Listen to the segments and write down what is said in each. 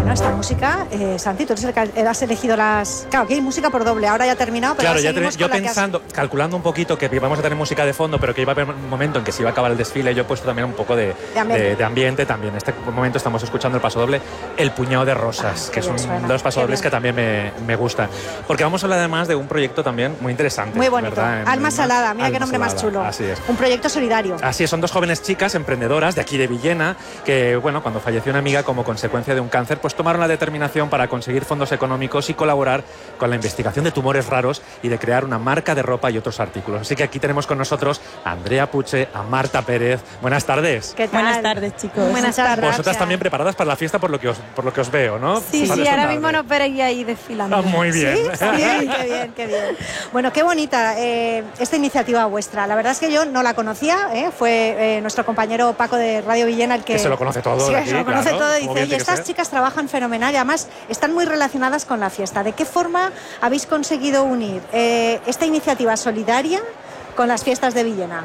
Bueno, esta música, Santi, tú eres el que has elegido las... Claro, aquí hay música por doble, ahora ya ha terminado, pero claro, yo con pensando, calculando un poquito que vamos a tener música de fondo, pero que iba a haber un momento en que se iba a acabar el desfile, yo he puesto también un poco de ambiente también. En este momento estamos escuchando el pasodoble El puñado de rosas, que es uno de los pasodobles que también me gusta. Porque vamos a hablar además de un proyecto también muy interesante. Muy bonito, ¿verdad? Alma Salada, mira qué nombre más chulo. Así es. Un proyecto solidario. Así es, son dos jóvenes chicas emprendedoras de aquí de Villena que, bueno, cuando falleció una amiga como consecuencia de un cáncer, pues tomaron la determinación para conseguir fondos económicos y colaborar con la investigación de tumores raros y de crear una marca de ropa y otros artículos. Así que aquí tenemos con nosotros a Andrea Puche, a Marta Pérez. Buenas tardes. ¿Qué tal? Buenas tardes, chicos. Buenas tardes. Vosotras también preparadas para la fiesta por lo que os veo, ¿no? Sí, ahora mismo nos veréis ahí desfilando. Muy bien. ¿Sí? Qué bien. Bueno, qué bonita esta iniciativa vuestra. La verdad es que yo no la conocía, fue nuestro compañero Paco de Radio Villena el que se lo conoce todo. Sí, aquí, se lo conoce todo y dice, oye, estas chicas trabajan fenomenal y además están muy relacionadas con la fiesta. ¿De qué forma habéis conseguido unir esta iniciativa solidaria con las fiestas de Villena?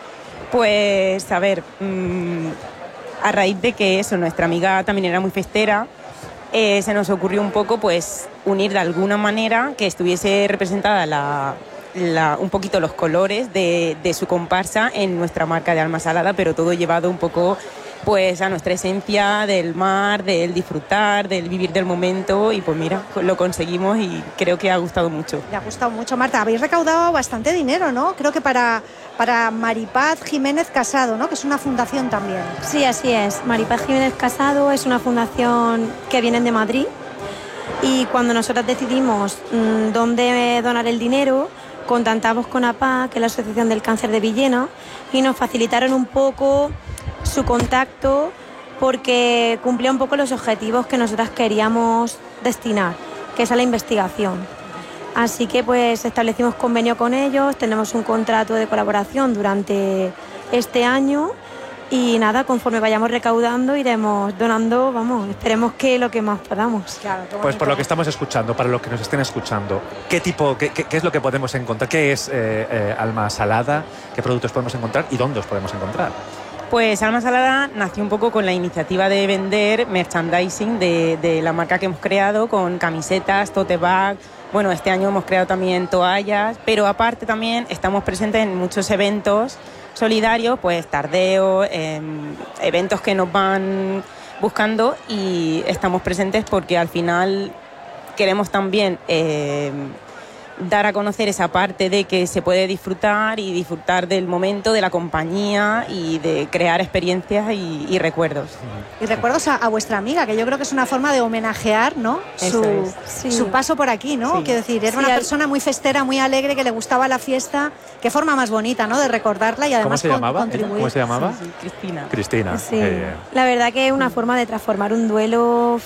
Pues, a ver, a raíz de que nuestra amiga también era muy festera, se nos ocurrió un poco pues unir de alguna manera que estuviese representada un poquito los colores de su comparsa en nuestra marca de Alma Salada, pero todo llevado un poco pues a nuestra esencia del mar, del disfrutar, del vivir del momento, y pues mira, lo conseguimos y creo que ha gustado mucho. Le ha gustado mucho, Marta. Habéis recaudado bastante dinero, ¿no? Creo que para Maripaz Jiménez Casado, ¿no? Que es una fundación también. Sí, así es. Maripaz Jiménez Casado es una fundación que viene de Madrid, y cuando nosotros decidimos dónde donar el dinero, contactamos con APA, que es la Asociación del Cáncer de Villena, y nos facilitaron un poco su contacto porque cumplía un poco los objetivos que nosotras queríamos destinar, que es a la investigación. Así que pues establecimos convenio con ellos, tenemos un contrato de colaboración durante este año y nada, conforme vayamos recaudando iremos donando, esperemos que lo que más podamos. Claro, pues por lo que estamos escuchando, para los que nos estén escuchando, ¿qué es lo que podemos encontrar? ¿Qué es Alma Salada? ¿Qué productos podemos encontrar y dónde os podemos encontrar? Pues Alma Salada nació un poco con la iniciativa de vender merchandising de la marca que hemos creado, con camisetas, tote bag. Bueno, este año hemos creado también toallas, pero aparte también estamos presentes en muchos eventos solidarios, pues tardeo, eventos que nos van buscando, y estamos presentes porque al final queremos también dar a conocer esa parte de que se puede disfrutar y disfrutar del momento, de la compañía y de crear experiencias y recuerdos. Y recuerdos a vuestra amiga, que yo creo que es una forma de homenajear, ¿no? Su paso por aquí, ¿no? Sí. Quiero decir, era una persona muy festera, muy alegre, que le gustaba la fiesta. Qué forma más bonita, ¿no? De recordarla y además contribuir. ¿Cómo se llamaba? Cristina. Sí. La verdad que es una forma de transformar un duelo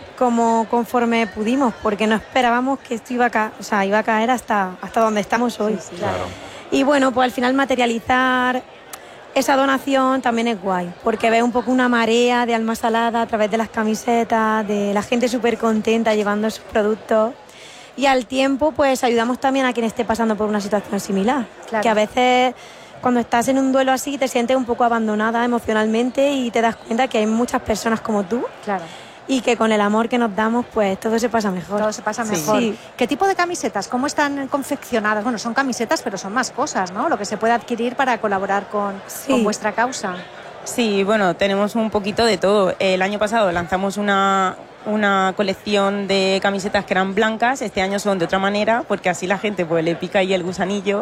conforme pudimos, porque no esperábamos que esto iba a caer hasta donde estamos hoy. Sí, claro. Y bueno, pues al final materializar esa donación también es guay, porque ves un poco una marea de Alma Salada a través de las camisetas, de la gente súper contenta llevando sus productos, y al tiempo pues ayudamos también a quien esté pasando por una situación similar, claro. Que a veces cuando estás en un duelo así te sientes un poco abandonada emocionalmente y te das cuenta que hay muchas personas como tú. Claro. Y que con el amor que nos damos, pues todo se pasa mejor. Todo se pasa mejor. Sí. ¿Qué tipo de camisetas? ¿Cómo están confeccionadas? Bueno, son camisetas, pero son más cosas, ¿no? Lo que se puede adquirir para colaborar con vuestra causa. Sí, bueno, tenemos un poquito de todo. El año pasado lanzamos una colección de camisetas que eran blancas. Este año son de otra manera, porque así la gente pues le pica ahí el gusanillo.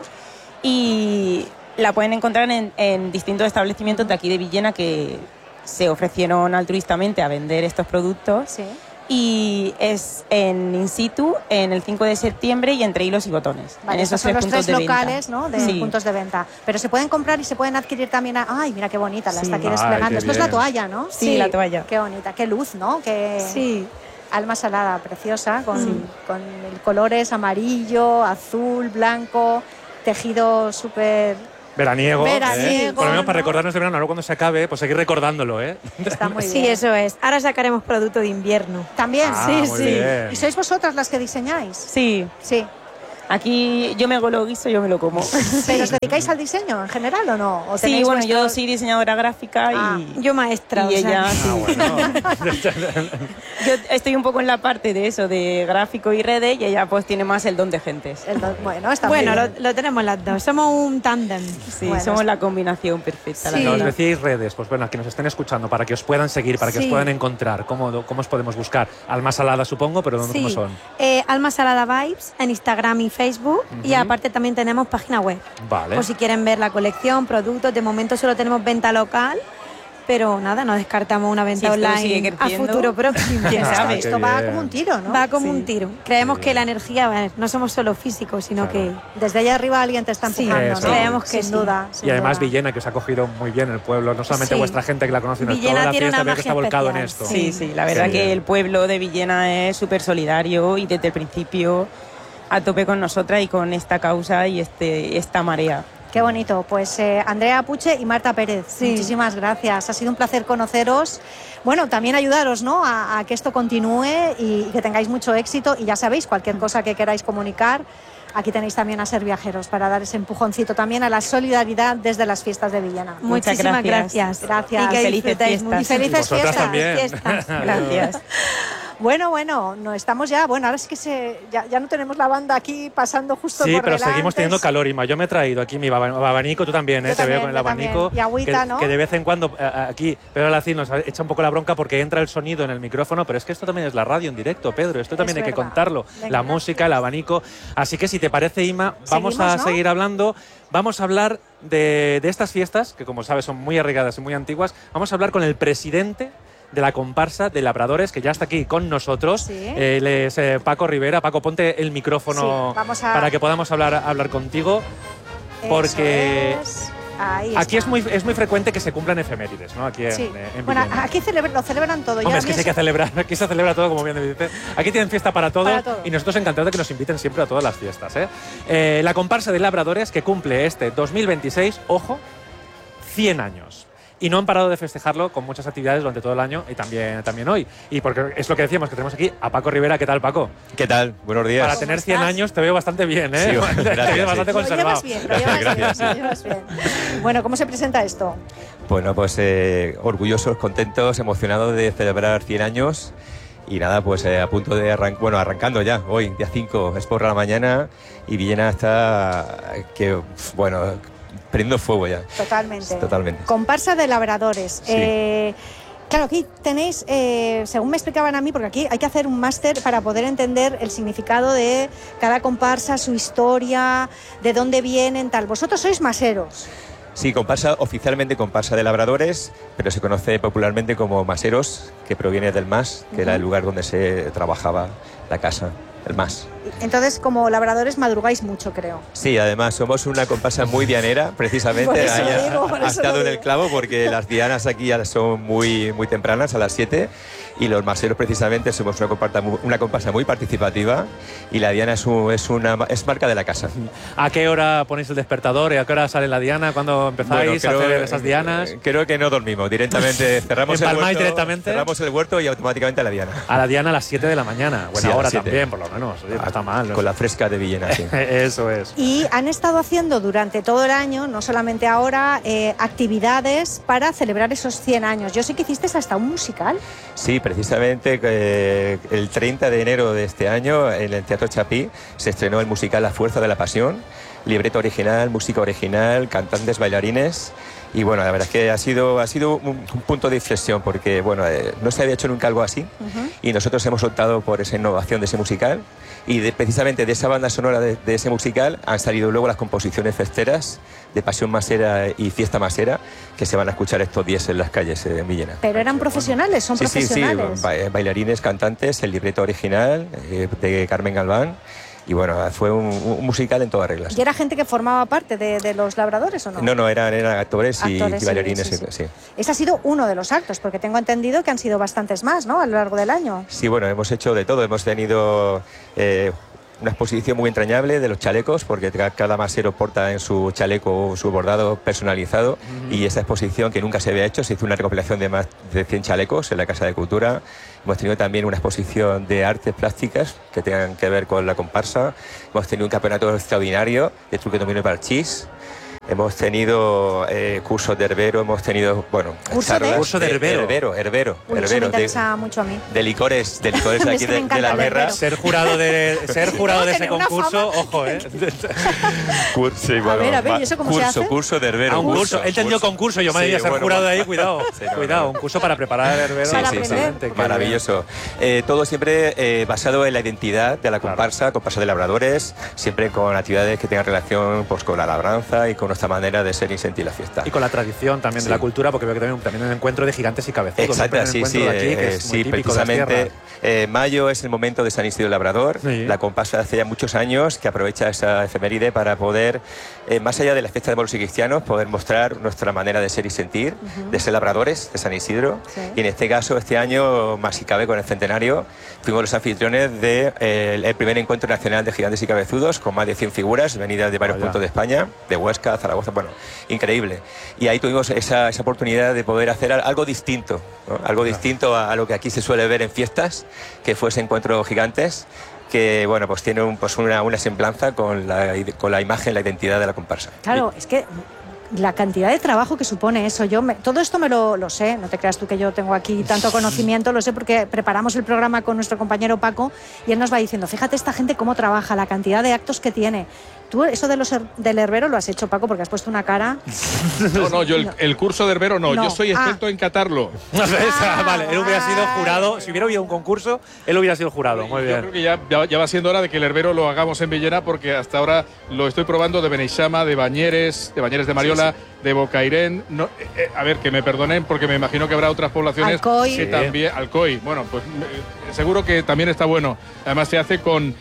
Y la pueden encontrar en distintos establecimientos de aquí de Villena que se ofrecieron altruistamente a vender estos productos. Sí. Y es en in situ, en el 5 de septiembre y entre Hilos y Botones. Vale, en esos son los tres locales, venta. ¿no? De puntos de venta. Pero se pueden comprar y se pueden adquirir también. Ay, mira qué bonita, la está aquí desplegando. Esto es la toalla, ¿no? Sí, la toalla. Qué bonita, qué luz, ¿no? Sí. Alma Salada, preciosa, con colores amarillo, azul, blanco, tejido súper veraniego. Por lo menos para recordarnos de verano, ahora cuando se acabe, pues seguir recordándolo, ¿eh? Está muy bien. Sí, eso es. Ahora sacaremos producto de invierno. ¿También? Muy bien. ¿Y sois vosotras las que diseñáis? Sí. Aquí yo me hago lo guiso, yo me lo como. ¿Pero os dedicáis al diseño en general o no? ¿O Sí, tenéis bueno, yo vuestros- soy diseñadora gráfica y Yo maestra, y o sea, ella sí. Yo estoy un poco en la parte de eso, de gráfico y redes, y ella pues tiene más el don de gentes. Bueno, está bueno, muy bien. lo tenemos las dos. Somos un tándem. Sí, Bueno, somos la combinación perfecta. la Sí. verdad. Nos decíais redes, pues bueno, que nos estén escuchando, para que os puedan seguir, para que os Sí. puedan encontrar. ¿Cómo os podemos buscar? Alma Salada, supongo, pero ¿cómo son? Alma Salada Vibes en Instagram y Facebook. Y aparte también tenemos página web. Vale. Por si quieren ver la colección, productos. De momento solo tenemos venta local. Pero nada, no descartamos una venta Si esto sigue online a creciendo, futuro próximo. quién sabe. Esto Qué va bien. como un tiro, ¿no? Va como Sí. un tiro. Creemos que la energía, a ver, no somos solo físicos, sino Claro. Desde allá arriba alguien te está Sí, empujando, eso. ¿no? creemos que sin sí. duda. Y además sin duda. Villena, que os ha cogido muy bien el pueblo, no solamente Sí. vuestra gente que la conoce, sino Villena toda la tiene fiesta, una veo que está magia volcado en especial. esto. Sí, sí, la verdad Qué que bien. el pueblo de Villena es súper solidario y desde el principio a tope con nosotras y con esta causa y esta marea. Qué bonito. Pues Andrea Puche y Marta Pérez, Sí. muchísimas gracias. Ha sido un placer conoceros. Bueno, también ayudaros, ¿no? A que esto continúe y que tengáis mucho éxito. Y ya sabéis, cualquier cosa que queráis comunicar, aquí tenéis también a Ser Viajeros para dar ese empujoncito también a la solidaridad desde las fiestas de Villena. Muchas Muchísimas gracias. gracias. Gracias. Y que Felices disfrutéis fiestas. mucho. Y felices Vosotras fiestas. también. Fiestas. Gracias. Bueno, no estamos ya. Bueno, ahora es que ya no tenemos la banda aquí pasando justo Sí, por pero delante. seguimos teniendo calor, Ima. Yo me he traído aquí mi abanico, tú también, ¿eh? Yo Te veo también, con el yo también. abanico. Y agüita, que, ¿no? que de vez en cuando aquí Pedro Alacín nos echa un poco la bronca porque entra el sonido en el micrófono, pero es que esto también es la radio en directo, Pedro. Esto también Es hay que verdad. contarlo. Venga, La música, el abanico. Así que si te parece, Ima, vamos Seguimos, a ¿no? seguir hablando. Vamos a hablar de estas fiestas, que como sabes son muy arraigadas y muy antiguas. Vamos a hablar con el presidente de la comparsa de Labradores, que ya está aquí con nosotros. Sí. Él es Paco Rivera. Paco, ponte el micrófono Sí, vamos a- para que podamos hablar contigo. Porque Eso es. Ahí aquí está. es muy frecuente que se cumplan efemérides, ¿no? Aquí Sí. en Bueno, Villena. aquí lo celebran todo. Hombre, Ya es que a sí mí hay que celebrar, aquí se celebra todo, como bien dices. Aquí tienen fiesta para todo, Para todo. y nosotros encantados de que nos inviten siempre a todas las fiestas. La comparsa de Labradores, que cumple este 2026, ojo, 100 años. Y no han parado de festejarlo con muchas actividades durante todo el año y también hoy. Y porque es lo que decíamos, que tenemos aquí a Paco Rivera. ¿Qué tal, Paco? ¿Qué tal? Buenos días. Para tener 100 estás? años te veo bastante bien, ¿eh? Sí, bueno, te gracias, veo bastante sí. Lo llevas conservado. bien, lo llevas Gracias, bien, sí. lo llevas bien. Bueno, ¿cómo se presenta esto? Bueno, pues orgullosos, contentos, emocionados de celebrar 100 años. Y nada, pues a punto de arrancando ya, hoy, día 5, es por la mañana y Villena está, prendiendo fuego ya. Totalmente. Totalmente. Comparsa de Labradores. Sí. Claro, aquí tenéis, según me explicaban a mí, porque aquí hay que hacer un máster para poder entender el significado de cada comparsa, su historia, de dónde vienen, tal. Vosotros sois maseros. Sí, oficialmente comparsa de Labradores, pero se conoce popularmente como maseros, que proviene del mas, que era el lugar donde se trabajaba la casa, el mas. Entonces, como labradores madrugáis mucho, creo. Sí, además somos una comparsa muy dianera, precisamente. Por eso Ahí lo digo, por ha eso estado lo en el digo. clavo porque las dianas aquí ya son muy tempranas, a las 7, y los maseros precisamente somos una comparsa muy participativa y la diana es marca de la casa. ¿A qué hora ponéis el despertador y a qué hora sale la diana? ¿Cuándo empezáis a hacer esas dianas? Creo que no dormimos, directamente cerramos el ¿Empalmáis huerto, directamente? cerramos el huerto y automáticamente a la diana. A la diana a las 7 de la mañana. Buena Sí, a las hora 7. también, por lo menos. Oye, no está mal. ¿no? Con la fresca de Villena, sí. Eso es. Y han estado haciendo durante todo el año, no solamente ahora, actividades para celebrar esos 100 años. Yo sé que hicisteis hasta un musical. Sí, precisamente el 30 de enero de este año en el Teatro Chapí se estrenó el musical La Fuerza de la Pasión, libreto original, música original, cantantes, bailarines. Y bueno, la verdad es que ha sido un punto de inflexión porque bueno, no se había hecho nunca algo así y nosotros hemos optado por esa innovación de ese musical y precisamente de esa banda sonora de ese musical han salido luego las composiciones festeras de Pasión Masera y Fiesta Masera que se van a escuchar estos días en las calles de Villena. Pero eran profesionales, son Sí, profesionales. bailarines, cantantes, el libreto original de Carmen Galván. Y bueno, fue un musical en todas reglas. ¿Y era gente que formaba parte de los labradores o no? No, eran actores y Actores, bailarines. sí. Sí. Ese ha sido uno de los actos, porque tengo entendido que han sido bastantes más, ¿no? A lo largo del año. Sí, bueno, hemos hecho de todo. Hemos tenido una exposición muy entrañable de los chalecos, porque cada masero porta en su chaleco su bordado personalizado, y esa exposición que nunca se había hecho, se hizo una recopilación de más de 100 chalecos en la Casa de Cultura. Hemos tenido también una exposición de artes plásticas que tengan que ver con la comparsa. Hemos tenido un campeonato extraordinario de truque, dominó y parchís. Hemos tenido cursos de herbero, hemos tenido, bueno, ¿Curso de herbero? Herbero. Eso me interesa mucho a mí. De licores de aquí de la guerra. Ser jurado de ese concurso, ojo, ¿eh? Sí, bueno, a ver, ¿y eso cómo se hace? Curso de herbero. Un curso. He entendido concurso, yo me diría ser jurado de ahí, cuidado. Sí, cuidado, un curso para preparar el herbero. Sí. Maravilloso. Todo siempre basado en la identidad de la comparsa de labradores, siempre con actividades que tengan relación pues, con la labranza y con nuestra manera de ser y sentir la fiesta. Y con la tradición también de la cultura, porque veo que también un encuentro de gigantes y cabezudos. Exacto, sí, precisamente mayo es el momento de San Isidro Labrador. Sí. La comparsa hace ya muchos años que aprovecha esa efeméride para poder, más allá de las fiestas de moros y cristianos, poder mostrar nuestra manera de ser y sentir, de ser labradores de San Isidro. Sí. Y en este caso, este año, más si cabe con el centenario, fuimos los anfitriones del primer encuentro nacional de gigantes y cabezudos, con más de 100 figuras venidas de varios puntos de España, de Huesca, Zaragoza, bueno, increíble. Y ahí tuvimos esa oportunidad de poder hacer algo distinto, ¿no? Algo distinto a lo que aquí se suele ver en fiestas, que fue ese encuentro gigantes, que bueno, pues tiene una semblanza con la imagen, la identidad de la comparsa. Claro, es que la cantidad de trabajo que supone eso, todo esto me lo sé, no te creas tú que yo tengo aquí tanto conocimiento, lo sé porque preparamos el programa con nuestro compañero Paco y él nos va diciendo, fíjate esta gente cómo trabaja, la cantidad de actos que tiene. ¿Tú eso del herbero lo has hecho, Paco, porque has puesto una cara? No, yo el curso de herbero no. Yo soy experto en catarlo. Vale, él hubiera sido jurado, si hubiera habido un concurso, él hubiera sido jurado, muy bien. Yo creo que ya va siendo hora de que el herbero lo hagamos en Villena, porque hasta ahora lo estoy probando de Beneixama, de Bañeres de Mariola, de Bocairén. No, a ver, que me perdonen, porque me imagino que habrá otras poblaciones Alcoy. que también... Alcoy, bueno, pues seguro que también está bueno. Además se hace con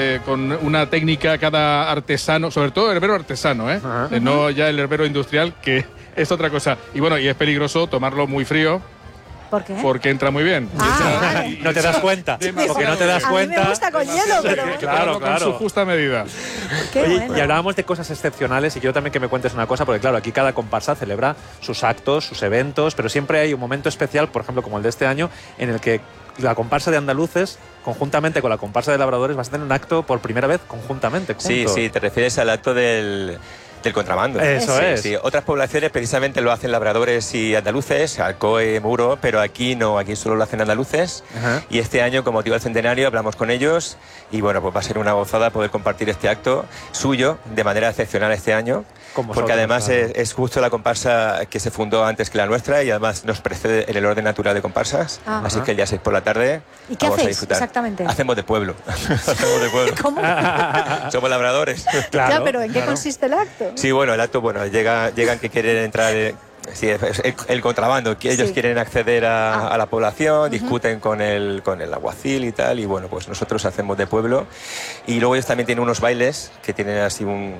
una técnica cada artesano, sobre todo el herbero artesano, no ya el herbero industrial, que es otra cosa. Y bueno, y es peligroso tomarlo muy frío. ¿Por qué? Porque entra muy bien. No te das cuenta. Porque no te das cuenta. A mí me gusta con hielo, pero... Claro. Con su justa medida. Oye, bueno. Y hablábamos de cosas excepcionales y quiero también que me cuentes una cosa, porque claro, aquí cada comparsa celebra sus actos, sus eventos, pero siempre hay un momento especial, por ejemplo, como el de este año, en el que la comparsa de andaluces, conjuntamente con la comparsa de labradores, vas a tener un acto por primera vez conjuntamente. Sí, te refieres al acto del contrabando. Eso es. Sí. Otras poblaciones precisamente lo hacen labradores y andaluces, Alcoy, Muro, pero aquí no, aquí solo lo hacen andaluces. Y este año, con motivo del centenario, hablamos con ellos y bueno, pues va a ser una gozada poder compartir este acto suyo de manera excepcional este año. Porque además es justo la comparsa que se fundó antes que la nuestra y además nos precede en el orden natural de comparsas. Así que el día 6 por la tarde ¿y qué vamos hacéis a disfrutar. Exactamente? Hacemos de pueblo. Hacemos de pueblo. ¿Cómo? Somos labradores. Claro, ya, pero ¿en qué consiste el acto? Sí, bueno, el acto, llegan que quieren entrar... Sí, el contrabando, que ellos quieren acceder a la población, discuten con el alguacil y tal, y bueno, pues nosotros hacemos de pueblo. Y luego ellos también tienen unos bailes que tienen así un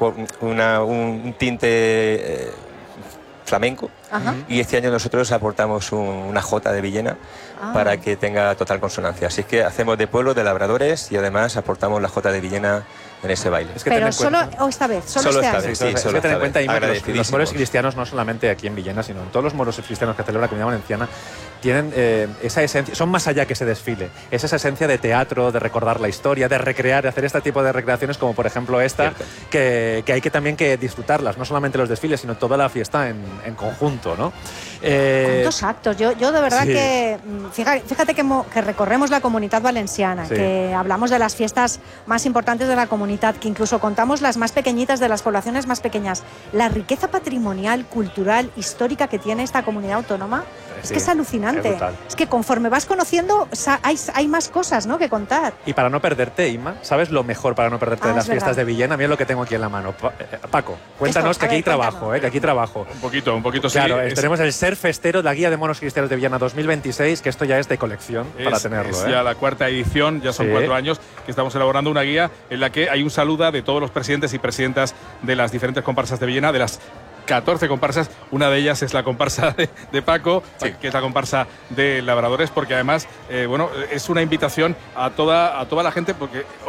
tinte flamenco. Y este año nosotros aportamos una jota de Villena para que tenga total consonancia. Así que hacemos de pueblo, de labradores, y además aportamos la jota de Villena en ese baile. Es que pero solo esta vez, solo este año. Sí, es solo que ten en cuenta, Ima, que los moros cristianos, no solamente aquí en Villena, sino en todos los moros cristianos que celebra la Comunidad Valenciana, tienen esa esencia, son más allá que ese desfile, es esa esencia de teatro, de recordar la historia, de recrear, de hacer este tipo de recreaciones como por ejemplo esta, que hay que también que disfrutarlas, no solamente los desfiles, sino toda la fiesta en conjunto, ¿no? ¿Cuántos actos? Yo de verdad que... Fíjate que recorremos la Comunitat Valenciana, que hablamos de las fiestas más importantes de la comunidad, que incluso contamos las más pequeñitas de las poblaciones más pequeñas. La riqueza patrimonial, cultural, histórica que tiene esta comunidad autónoma es que es alucinante. Es que conforme vas conociendo hay más cosas, ¿no?, que contar. Y para no perderte, Ima, ¿sabes lo mejor para no perderte de las fiestas de Villena? Mira lo que tengo aquí en la mano. Paco, cuéntanos que aquí hay trabajo, que aquí trabajo. Un poquito sí. Claro, tenemos el Ser Festero, la Guía de Monos Cristianos de Villena 2026, que esto ya es de colección para tenerlo. Es ya la cuarta edición, ya son 4 años que estamos elaborando una guía en la que hay un saludo de todos los presidentes y presidentas de las diferentes comparsas de Villena, de las 14 comparsas, una de ellas es la comparsa de Paco, que es la comparsa de labradores, porque además, es una invitación a toda la gente, porque hoy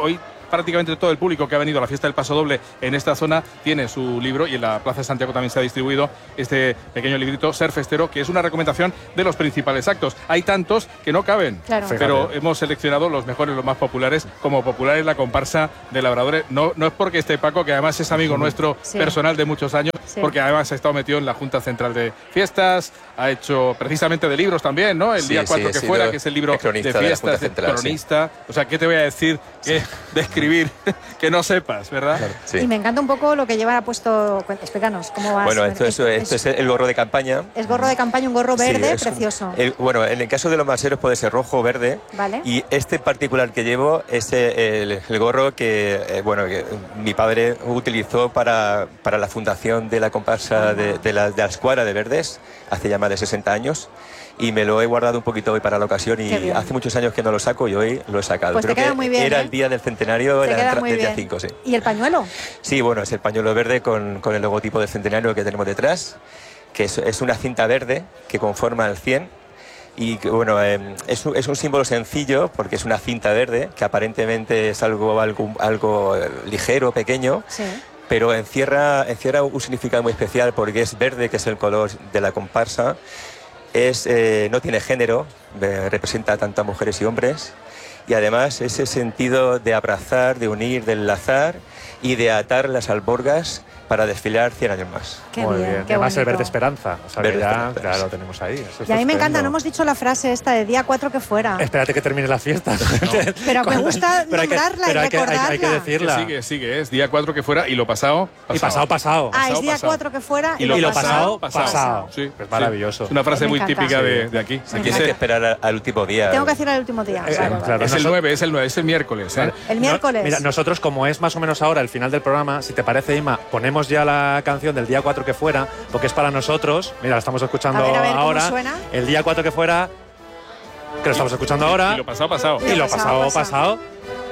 prácticamente todo el público que ha venido a la fiesta del Paso Doble en esta zona tiene su libro, y en la Plaza de Santiago también se ha distribuido este pequeño librito, Ser Festero, que es una recomendación de los principales actos. Hay tantos que no caben, Claro. pero hemos seleccionado los mejores, los más populares. Como popular es la comparsa de labradores. No es porque esté Paco, que además es amigo nuestro personal de muchos años, porque además ha estado metido en la Junta Central de Fiestas, ha hecho precisamente de libros también, ¿no? El día 4 que fuera, que es el libro de fiestas, de cronista. O sea, ¿qué te voy a decir de escribir que no sepas, verdad? Sí. Y me encanta un poco lo que lleva puesto. Explícanos, ¿cómo vas? Bueno, esto es el gorro de campaña. Es gorro de campaña, un gorro verde, Sí, precioso. Bueno, en el caso de los maseros puede ser rojo o verde. Vale. Y este particular que llevo es el gorro que mi padre utilizó para la fundación de la comparsa de la Escuadra de Verdes hace ya más de 60 años. Y me lo he guardado un poquito hoy para la ocasión, y hace muchos años que no lo saco y hoy lo he sacado. Pues Creo te queda que muy bien, era el día del centenario, Te queda era muy del día bien. 5, sí. ¿Y el pañuelo? Sí, bueno, es el pañuelo verde con el logotipo del centenario que tenemos detrás, que es una cinta verde que conforma el 100. Y que, bueno, es un símbolo sencillo porque es una cinta verde que aparentemente es algo ligero, pequeño. Sí. Pero encierra un significado muy especial porque es verde, que es el color de la comparsa. No tiene género, representa tanto a mujeres y hombres, y además ese sentido de abrazar, de unir, de enlazar y de atar las alborgas para desfilar 100 años más. Qué Muy bien, bien. qué Además el bonito. verde esperanza. O sea, Verde que ya, esperanza, ya sí. lo tenemos ahí. Eso es Y a mí me encanta, estupendo. no hemos dicho la frase esta de día 4 que fuera. Espérate que termine la fiesta. Pero me gusta Pero nombrarla y hay que recordarla. decirla. Sigue, es día 4 que fuera, y lo pasado. Y pasado. Ah, es pasado, día pasado. 4 que fuera Y lo pasado. Sí, Pues maravilloso. Es una frase Me muy encanta. típica Sí. de aquí. Aquí hay que esperar al último día. Tengo que decir el último día. Vale, vale. claro. Es el 9, es el miércoles. ¿eh? El miércoles. Mira, nosotros, como es más o menos ahora el final del programa, si te parece, Ima, ponemos ya la canción del día 4 que fuera, porque es para nosotros. Mira, la estamos escuchando A ver, ¿cómo ahora. suena? El día 4 que fuera, que lo estamos escuchando ahora. Y lo pasado, pasado. Y lo pasado, pasado. pasado.